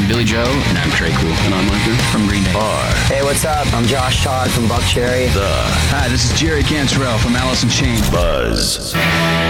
Billy Joe. And I'm Trey Cool. And I'm Micah From Green Day. Hey, what's up? I'm Josh Todd from Buckcherry. Hi, this is Jerry Cantrell from Alice in Chains. Buzz.